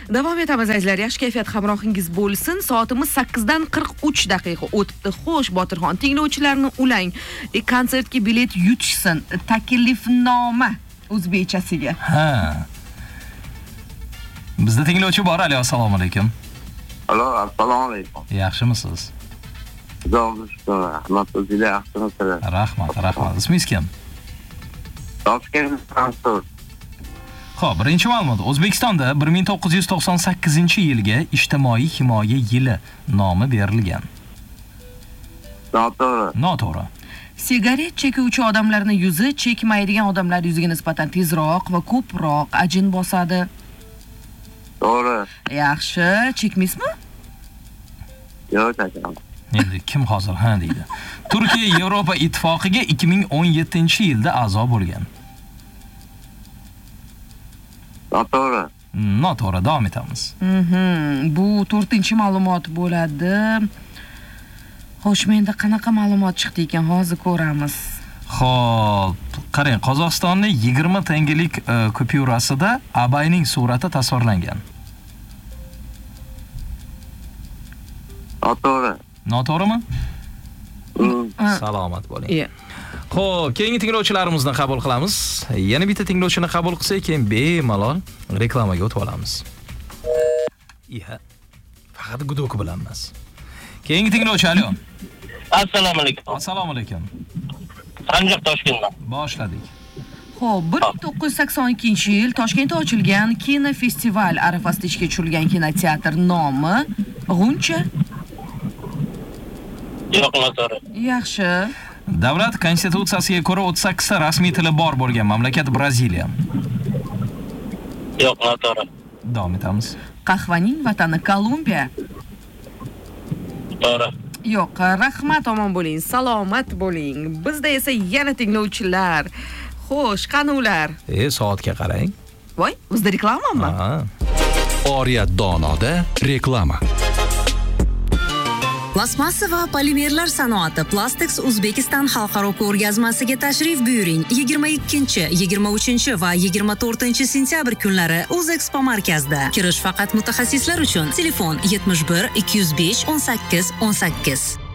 Davom etamiz azizlar. Yaxshi kayfiyat hamrohingiz bo'lsin. Soatimiz 8dan 43 daqiqa o'tibdi. Xo'sh, Botirxon, tinglovchilarni ulang. Konsertga bilet yutishsin. Taklifnoma o'zbekchasiga. Ha. Bizda tinglovchi bor. Alo, assalomu alaykum. Alo, assalomu alaykum. Yaxshimisiz? Rahmat, o'zingizga yaxshimisiz? Rahmat. Ismingiz kim? Toshkent Mansur. Xo'p, birinchi ma'lumot. O'zbekistonda 1998-yilga ijtimoiy himoya yili nomi berilgan. Noto'g'ri. Sigaret chekuvchi odamlarning yuzi chekmaydigan odamlar yuziga nisbatan tezroq va ko'proq ajin bosadi. To'g'ri. Yaxshi, chekmaysizmi? Yo'q, chekmayman. Endi kim hozir ha deydi. Turkiya Yevropa Ittifoqiga 2017-yilda a'zo bo'lgan. Noto'g'ri, davom etamiz. Bu 4-ma'lumot bo'ladi. Xo'sh, menda qanaqa ma'lumot chiqdi ekan, hozir ko'ramiz. Xo'p, qarang, Qozog'istonning 20 tangalik kupyurasida Abayning surati tasvirlangan. Noto'g'rimi? Salomat bo'ling. Xo'p, keyingi tinglovchilarimizni qabul qilamiz. Yana bitta tinglovchini qabul qilsak, keyin bemalol reklamaga o'tib olamiz. Faqat gudok bilan emas. Keyingi tinglovchi, alo. Assalomu alaykum. Assalomu alaykum. Sanjar Toshkentdan. Boshladik. Xo'p, 1982-yil Toshkentda ochilgan kinofestival arafasida ishga tushirilgan kinoteatr nomi G'uncha. Yo'q, noto'g'ri. Yaxshi. Davlat konstitutsiyasiga ko'ra 38 ta rasmiy tili bor bo'lgan mamlakat Braziliya. Yo'q, noto'g'ri. Davom etamiz. Qahvaning vatani Kolumbiya. To'g'ri. Yo'q, rahmat, omon bo'ling, salomat bo'ling. Bizda esa yana tinglovchilar. Xo'sh, qani ular? Soatga qarang. Voy, bizda reklamami? Oriyat donoda reklama. Plastmassa va polimerlar sanoati Plastex Uzbekistan xalqaro ko'rgazmasiga tashrif buyuring. 22, 23 va 24 sentyabr kunlari O'zexpo markazida. Kirish faqat mutaxassislar uchun. Telefon 71 205 18 18.